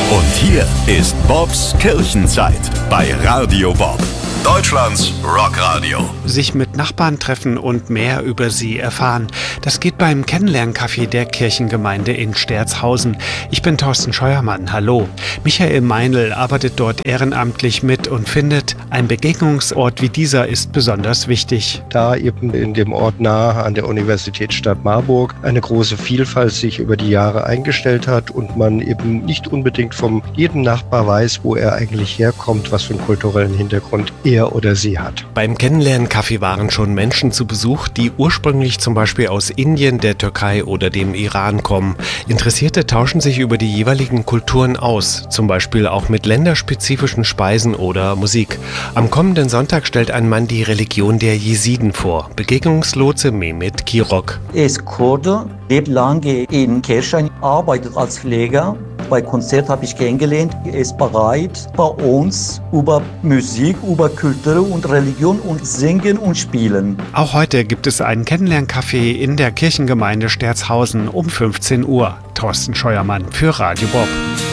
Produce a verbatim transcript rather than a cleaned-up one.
Und hier ist Bobs Kirchenzeit bei Radio Bob, Deutschlands Rockradio. Sich mit Nachbarn treffen und mehr über sie erfahren. Das geht beim Kennenlerncafé der Kirchengemeinde in Sterzhausen. Ich bin Thorsten Scheuermann, hallo. Michael Meinl arbeitet dort ehrenamtlich mit und findet, ein Begegnungsort wie dieser ist besonders wichtig. Da eben in dem Ort nahe an der Universitätsstadt Marburg eine große Vielfalt sich über die Jahre eingestellt hat und man eben nicht unbedingt von jedem Nachbar weiß, wo er eigentlich herkommt, was für einen kulturellen Hintergrund er oder sie hat. Beim Kennenlerncafé waren schon Menschen zu Besuch, die ursprünglich zum Beispiel aus Indien, der Türkei oder dem Iran kommen. Interessierte tauschen sich über die jeweiligen Kulturen aus, zum Beispiel auch mit länderspezifischen Speisen oder Musik. Am kommenden Sonntag stellt ein Mann die Religion der Jesiden vor. Begegnungslotse Mehmet Kirok. Er ist Kurde, lebt lange in Kirchen, arbeitet als Pfleger. Bei Konzert habe ich kennengelernt, er ist bereit, bei uns über Musik, über Kultur und Religion und Singen und Spielen. Auch heute gibt es einen Kennenlerncafé in der Kirchengemeinde Sterzhausen um fünfzehn Uhr. Thorsten Scheuermann für Radio Bob.